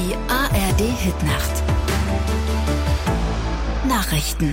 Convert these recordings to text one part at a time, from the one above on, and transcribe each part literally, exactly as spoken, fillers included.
Die A R D-Hitnacht. Nachrichten.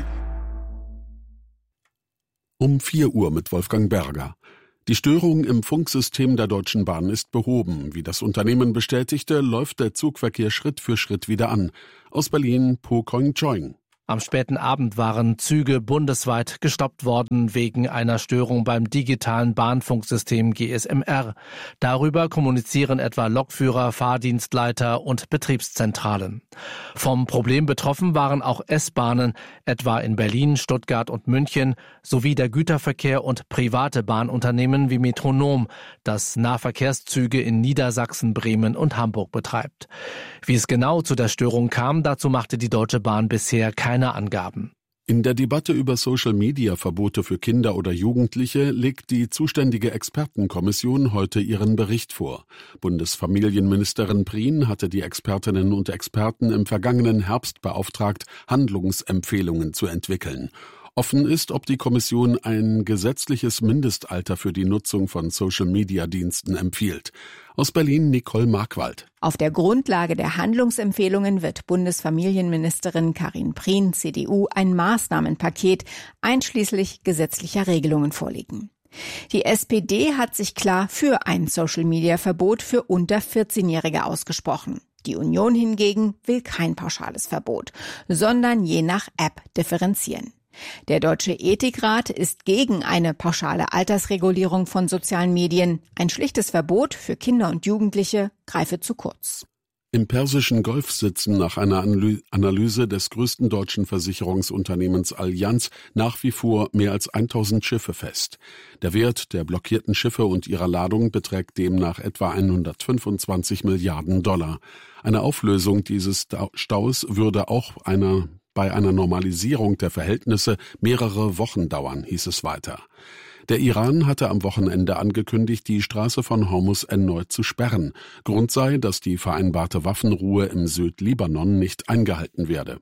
Um vier Uhr mit Wolfgang Berger. Die Störung im Funksystem der Deutschen Bahn ist behoben. Wie das Unternehmen bestätigte, läuft der Zugverkehr Schritt für Schritt wieder an. Aus Berlin, Po Kong-Choing. Am späten Abend waren Züge bundesweit gestoppt worden wegen einer Störung beim digitalen Bahnfunksystem G S M R. Darüber kommunizieren etwa Lokführer, Fahrdienstleiter und Betriebszentralen. Vom Problem betroffen waren auch S-Bahnen, etwa in Berlin, Stuttgart und München, sowie der Güterverkehr und private Bahnunternehmen wie Metronom, das Nahverkehrszüge in Niedersachsen, Bremen und Hamburg betreibt. Wie es genau zu der Störung kam, dazu machte die Deutsche Bahn bisher keine Keine Angaben. In der Debatte über Social-Media-Verbote für Kinder oder Jugendliche legt die zuständige Expertenkommission heute ihren Bericht vor. Bundesfamilienministerin Prien hatte die Expertinnen und Experten im vergangenen Herbst beauftragt, Handlungsempfehlungen zu entwickeln. Offen ist, ob die Kommission ein gesetzliches Mindestalter für die Nutzung von Social-Media-Diensten empfiehlt. Aus Berlin Nicole Markwald. Auf der Grundlage der Handlungsempfehlungen wird Bundesfamilienministerin Karin Prien, C D U, ein Maßnahmenpaket einschließlich gesetzlicher Regelungen vorlegen. Die S P D hat sich klar für ein Social-Media-Verbot für unter vierzehnjährige ausgesprochen. Die Union hingegen will kein pauschales Verbot, sondern je nach App differenzieren. Der Deutsche Ethikrat ist gegen eine pauschale Altersregulierung von sozialen Medien. Ein schlichtes Verbot für Kinder und Jugendliche greife zu kurz. Im Persischen Golf sitzen nach einer Analyse des größten deutschen Versicherungsunternehmens Allianz nach wie vor mehr als tausend Schiffe fest. Der Wert der blockierten Schiffe und ihrer Ladung beträgt demnach etwa hundertfünfundzwanzig Milliarden Dollar. Eine Auflösung dieses Staus würde auch einer bei einer Normalisierung der Verhältnisse mehrere Wochen dauern, hieß es weiter. Der Iran hatte am Wochenende angekündigt, die Straße von Hormuz erneut zu sperren. Grund sei, dass die vereinbarte Waffenruhe im Südlibanon nicht eingehalten werde.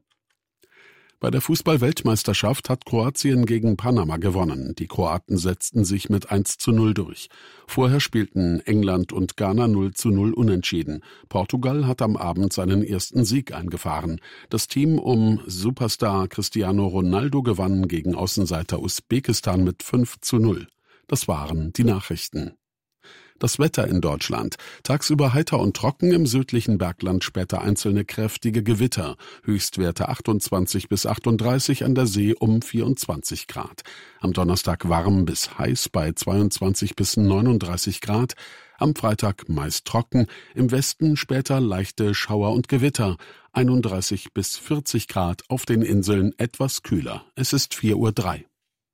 Bei der Fußball-Weltmeisterschaft hat Kroatien gegen Panama gewonnen. Die Kroaten setzten sich mit eins zu null durch. Vorher spielten England und Ghana null zu null unentschieden. Portugal hat am Abend seinen ersten Sieg eingefahren. Das Team um Superstar Cristiano Ronaldo gewann gegen Außenseiter Usbekistan mit fünf zu null. Das waren die Nachrichten. Das Wetter in Deutschland. Tagsüber heiter und trocken, im südlichen Bergland später einzelne kräftige Gewitter. Höchstwerte achtundzwanzig bis achtunddreißig, an der See um vierundzwanzig Grad. Am Donnerstag warm bis heiß bei zweiundzwanzig bis neununddreißig Grad. Am Freitag meist trocken, im Westen später leichte Schauer und Gewitter. einunddreißig bis vierzig Grad, auf den Inseln etwas kühler. Es ist vier Uhr drei.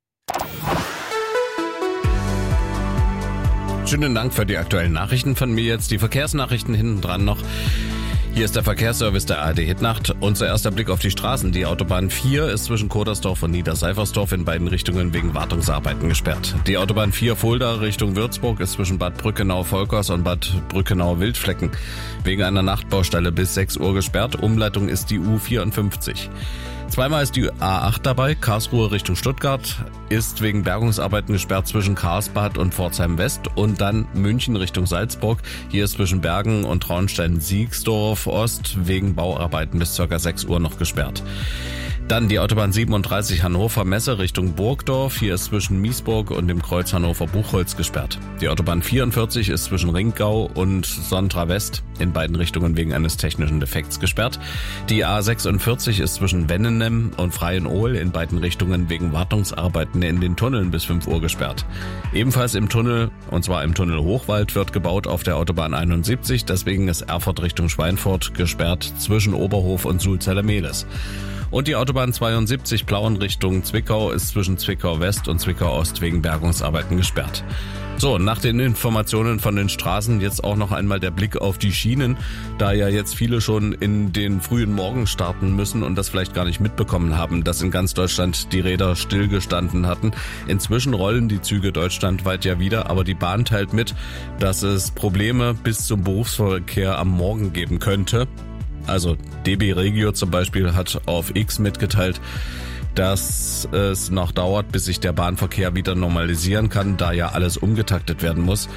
Schönen Dank für die aktuellen Nachrichten von mir jetzt. Die Verkehrsnachrichten hinten dran noch. Hier ist der Verkehrsservice der A R D-Hitnacht. Unser erster Blick auf die Straßen. Die Autobahn vier ist zwischen Kodersdorf und Niederseifersdorf in beiden Richtungen wegen Wartungsarbeiten gesperrt. Die Autobahn vier Fulda Richtung Würzburg ist zwischen Bad Brückenau-Volkers und Bad Brückenau-Wildflecken wegen einer Nachtbaustelle bis sechs Uhr gesperrt. Umleitung ist die U vierundfünfzig. Zweimal ist die A acht dabei. Karlsruhe Richtung Stuttgart ist wegen Bergungsarbeiten gesperrt zwischen Karlsbad und Pforzheim West, und dann München Richtung Salzburg. Hier ist zwischen Bergen und Traunstein-Siegsdorf Ost wegen Bauarbeiten bis ca. sechs Uhr noch gesperrt. Dann die Autobahn siebenunddreißig Hannover-Messe Richtung Burgdorf. Hier ist zwischen Miesburg und dem Kreuz Hannover-Buchholz gesperrt. Die Autobahn vierundvierzig ist zwischen Ringgau und Sontra West in beiden Richtungen wegen eines technischen Defekts gesperrt. Die A sechsundvierzig ist zwischen Wennenem und Freienohl in beiden Richtungen wegen Wartungsarbeiten in den Tunneln bis fünf Uhr gesperrt. Ebenfalls im Tunnel, und zwar im Tunnel Hochwald, wird gebaut auf der Autobahn einundsiebzig. Deswegen ist Erfurt Richtung Schweinfurt gesperrt zwischen Oberhof und Sulzeller-Mehlis. Und die Autobahn zweiundsiebzig Plauen Richtung Zwickau ist zwischen Zwickau West und Zwickau Ost wegen Bergungsarbeiten gesperrt. So, nach den Informationen von den Straßen jetzt auch noch einmal der Blick auf die Schienen, da ja jetzt viele schon in den frühen Morgen starten müssen und das vielleicht gar nicht mitbekommen haben, dass in ganz Deutschland die Räder stillgestanden hatten. Inzwischen rollen die Züge deutschlandweit ja wieder, aber die Bahn teilt mit, dass es Probleme bis zum Berufsverkehr am Morgen geben könnte. Also D B Regio zum Beispiel hat auf X mitgeteilt, dass es noch dauert, bis sich der Bahnverkehr wieder normalisieren kann, da ja alles umgetaktet werden muss.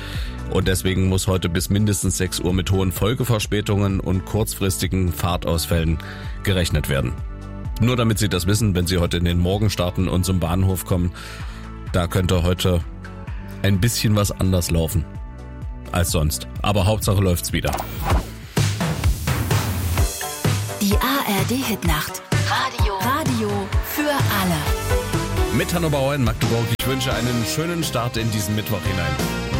Und deswegen muss heute bis mindestens sechs Uhr mit hohen Folgeverspätungen und kurzfristigen Fahrtausfällen gerechnet werden. Nur damit Sie das wissen, wenn Sie heute in den Morgen starten und zum Bahnhof kommen, da könnte heute ein bisschen was anders laufen als sonst. Aber Hauptsache läuft's wieder. Die A R D-Hitnacht. Radio. Radio für alle. Mit Hanno Bauer in Magdeburg. Ich wünsche einen schönen Start in diesen Mittwoch hinein.